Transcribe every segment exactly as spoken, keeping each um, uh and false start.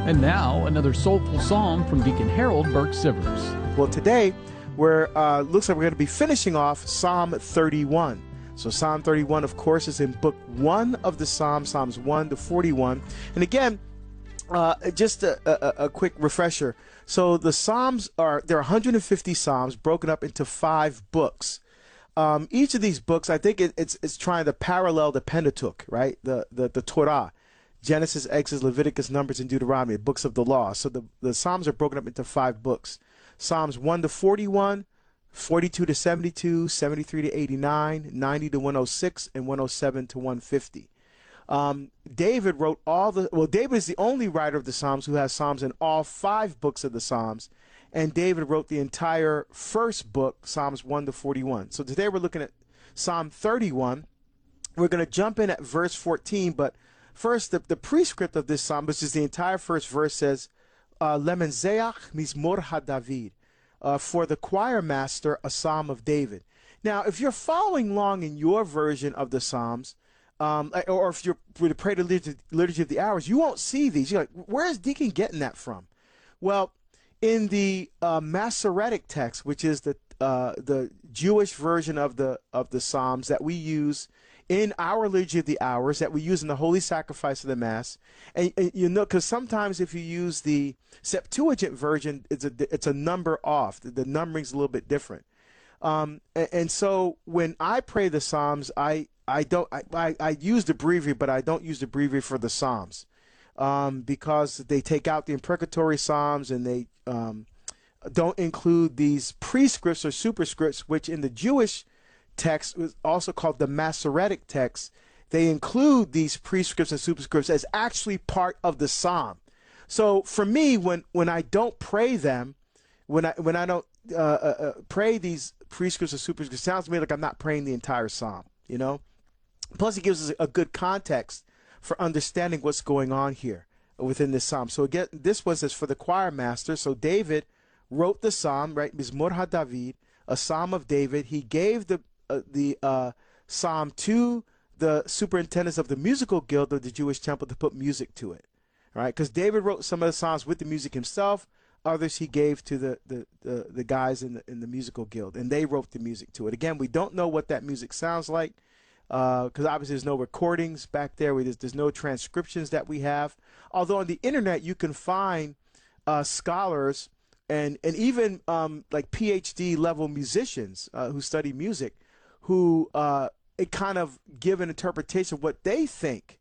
And now, another soulful song from Deacon Harold Burke-Sivers. Well, today, we're uh, looks like we're going to be finishing off Psalm thirty-one. So Psalm thirty-one, of course, is in book one of the Psalms, Psalms one to forty-one. And again, uh, just a, a, a quick refresher. So the Psalms are, there are one hundred fifty Psalms broken up into five books. Um, each of these books, I think it, it's it's trying to parallel the Pentateuch, right? The, the, the Torah. Genesis, Exodus, Leviticus, Numbers, and Deuteronomy, books of the law. So the, the Psalms are broken up into five books. Psalms one to forty-one, forty-two to seventy-two, seventy-three to eighty-nine, ninety to one oh six, and one oh seven to one fifty. Um, David wrote all the, well, David is the only writer of the Psalms who has Psalms in all five books of the Psalms. And David wrote the entire first book, Psalms one to forty-one. So today we're looking at Psalm thirty-one. We're going to jump in at verse fourteen, but first, the, the prescript of this psalm, which is the entire first verse, says, uh, Lemenzeach mizmor ha-David, uh, for the choir master, a psalm of David. Now, if you're following along in your version of the Psalms, um, or if you're to pray the liturgy, liturgy of the hours, you won't see these. You're like, where is Deacon getting that from? Well, in the uh, Masoretic text, which is the uh, the Jewish version of the of the Psalms that we use in our liturgy of the hours, that we use in the holy sacrifice of the Mass, and, and you know, because sometimes if you use the Septuagint version, it's a it's a number off. The, the numbering's a little bit different, um, and, and so when I pray the Psalms, I I don't I, I, I use the breviary, but I don't use the breviary for the Psalms, um, because they take out the imprecatory Psalms and they um, don't include these prescripts or superscripts, which in the Jewish text was also called the Masoretic text. They include these prescripts and superscripts as actually part of the psalm. So for me, when when I don't pray them, when I when I don't uh, uh, pray these prescripts or superscripts, it sounds to me like I'm not praying the entire psalm. You know. Plus, it gives us a good context for understanding what's going on here within this psalm. So again, this was as for the choir master. So David wrote the psalm, right? Mizmor ha-David, a psalm of David. He gave the Uh, the uh, psalm to the superintendents of the musical guild of the Jewish temple to put music to it, right? Because David wrote some of the psalms with the music himself. Others he gave to the the, the, the guys in the, in the musical guild, and they wrote the music to it. Again, we don't know what that music sounds like because uh, obviously there's no recordings back there. We, there's, there's no transcriptions that we have. Although on the internet you can find uh, scholars and, and even um, like P H D level musicians uh, who study music who uh, it kind of give an interpretation of what they think,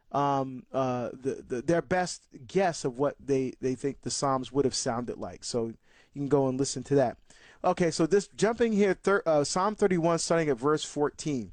um, uh, the, the their best guess of what they, they think the Psalms would have sounded like. So you can go and listen to that. Okay, so this jumping here, thir- uh, Psalm thirty-one, starting at verse fourteen.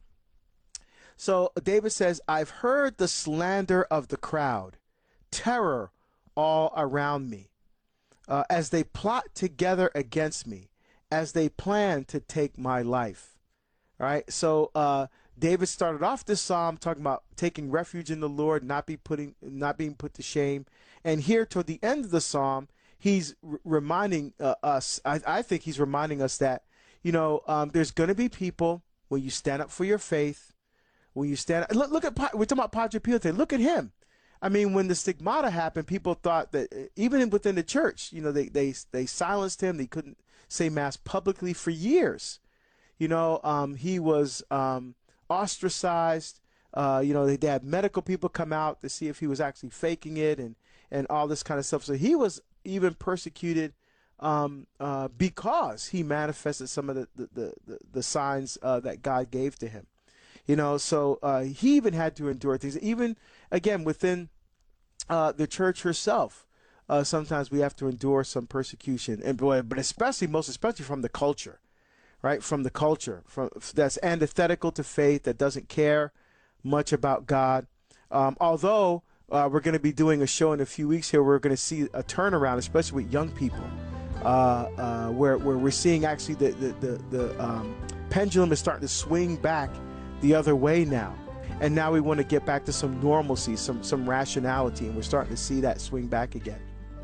So David says, I've heard the slander of the crowd, terror all around me, uh, as they plot together against me, as they plan to take my life. All right, so uh, David started off this psalm talking about taking refuge in the Lord, not be putting, not being put to shame. And here, toward the end of the psalm, he's r- reminding uh, us. I, I think he's reminding us that you know um, there's going to be people when you stand up for your faith, when you stand. Look, look at we're talking about Padre Pio today. Look at him. I mean, when the stigmata happened, people thought that even within the church, you know, they they they silenced him. They couldn't say Mass publicly for years. You know, um, he was um, ostracized. Uh, you know, they, they had medical people come out to see if he was actually faking it and, and all this kind of stuff. So he was even persecuted um, uh, because he manifested some of the, the, the, the signs uh, that God gave to him. You know, so uh, he even had to endure things. Even, again, within uh, the church herself, uh, sometimes we have to endure some persecution. and boy, But especially, most especially from the culture. Right, from the culture from that's antithetical to faith, that doesn't care much about God. Um, although uh, we're going to be doing a show in a few weeks here, we're going to see a turnaround, especially with young people, uh, uh, where where we're seeing actually the the the, the um, pendulum is starting to swing back the other way now, and now we want to get back to some normalcy, some some rationality, and we're starting to see that swing back again.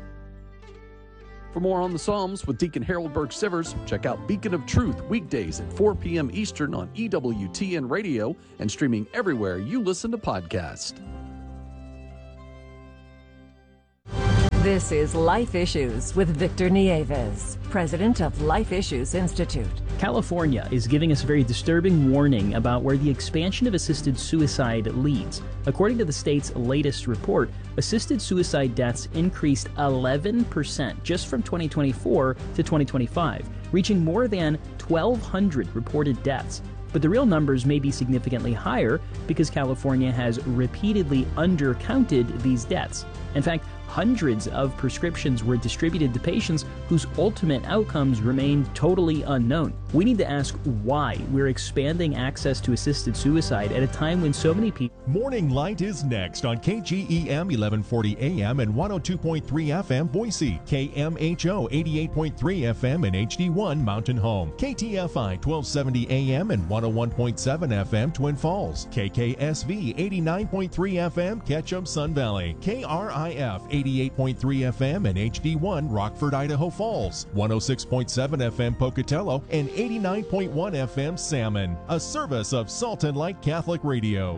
For more on the Psalms with Deacon Harold Burke-Sivers, check out Beacon of Truth weekdays at four p.m. Eastern on E W T N Radio and streaming everywhere you listen to podcasts. This is Life Issues with Victor Nieves, president of Life Issues Institute. California is giving us a very disturbing warning about where the expansion of assisted suicide leads. According to the state's latest report, assisted suicide deaths increased eleven percent just from twenty twenty-four to twenty twenty-five, reaching more than twelve hundred reported deaths. But the real numbers may be significantly higher because California has repeatedly undercounted these deaths. In fact, hundreds of prescriptions were distributed to patients whose ultimate outcomes remained totally unknown. We need to ask why we're expanding access to assisted suicide at a time when so many people... Morning Light is next on K G E M eleven forty A M and one oh two point three F M Boise, K M H O eighty-eight point three F M and H D one Mountain Home, K T F I twelve seventy A M and one oh one point seven F M Twin Falls, K K S V eighty-nine point three F M Ketchum Sun Valley, K R I F eighty-eight point three F M and H D one Rockford, Idaho Falls, one oh six point seven F M Pocatello, and eighty-nine point one F M Salmon, a service of Salt and Light Catholic Radio.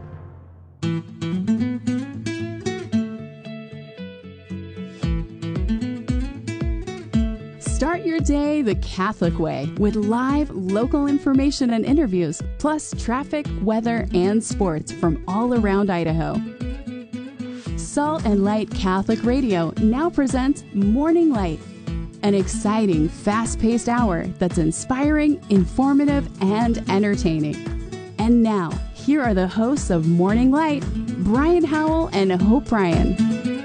Start your day the Catholic way with live local information and interviews, plus traffic, weather, and sports from all around Idaho. Salt and Light Catholic Radio now presents Morning Light, an exciting, fast-paced hour that's inspiring, informative, and entertaining. And now, here are the hosts of Morning Light, Brian Howell and Hope Ryan.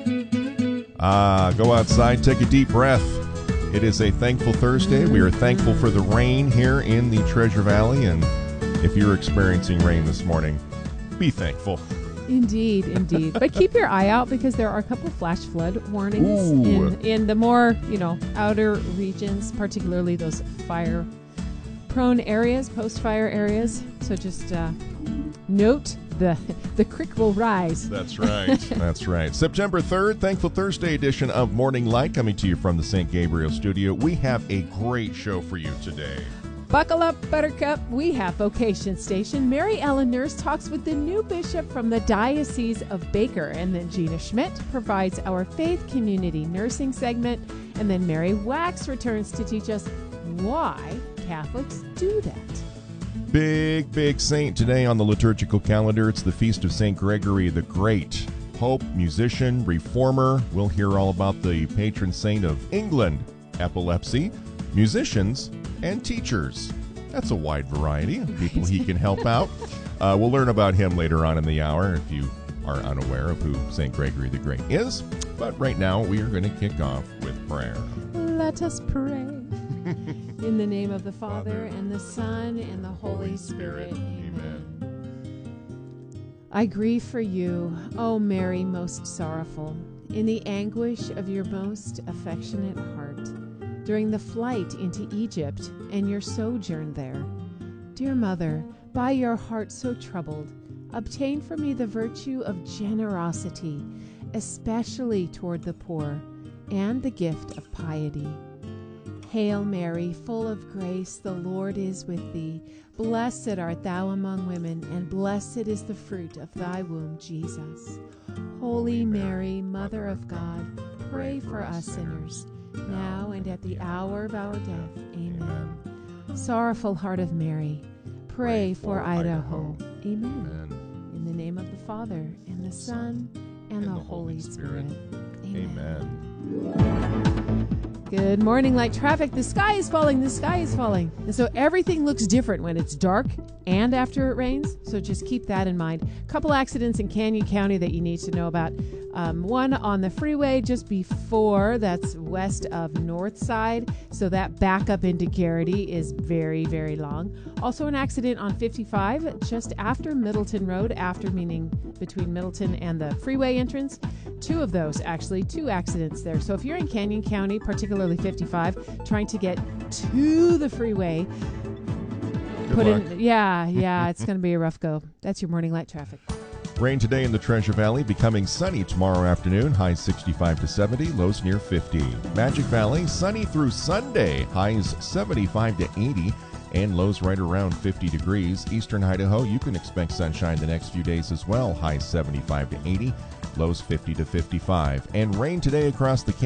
Ah, go outside, take a deep breath. It is a thankful Thursday. We are thankful for the rain here in the Treasure Valley, and if you're experiencing rain this morning, be thankful. Indeed, indeed. But keep your eye out because there are a couple flash flood warnings in, in the more, you know, outer regions, particularly those fire-prone areas, post-fire areas. So just uh, note the the creek will rise. That's right. That's right. September third, Thankful Thursday edition of Morning Light, coming to you from the Saint Gabriel studio. We have a great show for you today. Buckle up, Buttercup. We have Vocation Station. Mary Ellen Nurse talks with the new bishop from the Diocese of Baker. And then Gina Schmidt provides our Faith Community Nursing segment. And then Mary Wax returns to teach us why Catholics do that. Big, big saint today on the liturgical calendar. It's the feast of Saint Gregory the Great. Pope, musician, reformer. We'll hear all about the patron saint of England, epilepsy, musicians, and teachers. That's a wide variety of people he can help out. Uh, we'll learn about him later on in the hour if you are unaware of who Saint Gregory the Great is. But right now, we are going to kick off with prayer. Let us pray. In the name of the Father, Father, and the Son, and the Holy, Holy Spirit. Spirit. Amen. I grieve for you, O Mary, most sorrowful, in the anguish of your most affectionate heart, during the flight into Egypt and your sojourn there. Dear Mother, by your heart so troubled, obtain for me the virtue of generosity, especially toward the poor, and the gift of piety. Hail Mary, full of grace, the Lord is with thee. Blessed art thou among women, and blessed is the fruit of thy womb, Jesus. Holy Mary, Mother of God, pray for us sinners, now and at the hour of our death. Amen. Sorrowful Heart of Mary, pray for Idaho. Amen. In the name of the Father, and the Son, and the Holy Spirit. Amen. Good morning, light traffic. The sky is falling. The sky is falling. And so everything looks different when it's dark and after it rains. So just keep that in mind. Couple accidents in Canyon County that you need to know about. Um, one on the freeway just before, that's west of North Side. So that backup into Garrity is very, very long. Also an accident on fifty-five just after Middleton Road, after meaning between Middleton and the freeway entrance. Two of those, actually, two accidents there. So if you're in Canyon County, particularly fifty-five, trying to get to the freeway, Good put luck. in, yeah, yeah, it's going to be a rough go. That's your morning light traffic. Rain today in the Treasure Valley, becoming sunny tomorrow afternoon, highs sixty-five to seventy, lows near fifty. Magic Valley, sunny through Sunday, highs seventy-five to eighty, and lows right around fifty degrees. Eastern Idaho, you can expect sunshine the next few days as well, highs seventy-five to eighty, lows fifty to fifty-five. And rain today across the